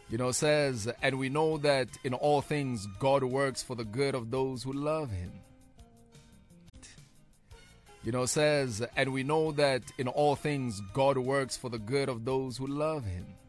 Says, and we know that in all things God works for the good of those who love him. Says, and we know that in all things God works for the good of those who love him.